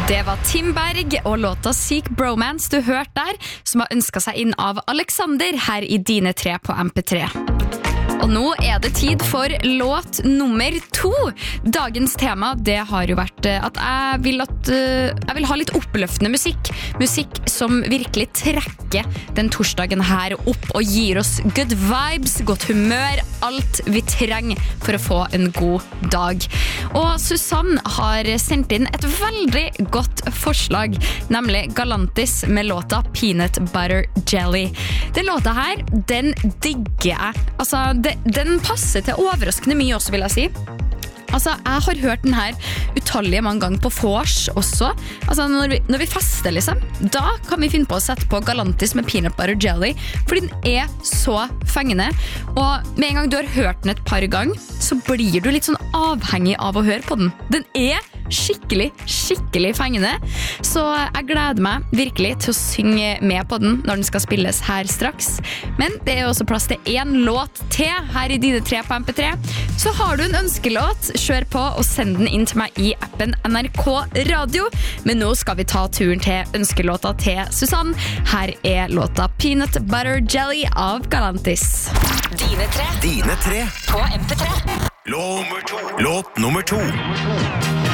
Det var Tim Berg og låta Seek Bromance du hørte der, som har ønsket seg inn av Alexander her i Dine 3 på MP3. Og nå det tid for låt nummer 2. Dagens tema, det har jo vært at jeg vil ha litt oppløftende musikk. Musikk som virkelig trekker den torsdagen her opp og gir oss good vibes, godt humør, alt vi trenger for å få en god dag. Og Susanne har sendt inn et veldig godt forslag, nemlig Galantis med låta Peanut Butter Jelly. Den låta her, den digger jeg. Altså, den passer til overraskende mye også, vil jeg si. Altså, jeg har hørt den her utallige mange ganger på vors også. Altså, når vi fester liksom, da kan vi finne på å sette på Galantis med Peanut Butter Jelly, fordi den så fengende. Og med en gang du har hørt den et par ganger, så blir du litt sånn avhengig av å høre på den. Den skikkelig fengende. Så jeg gleder meg virkelig til å synge med på den når den skal spilles her straks. Men det også plass til en låt til her i Dine 3 på MP3. Så har du en ønskelåt, kjør på og send den inn til meg i appen NRK Radio. Men nå skal vi ta turen til ønskelåta til Susanne. Her låta Peanut Butter Jelly av Galantis. Dine 3 på MP3. Låt nummer 2.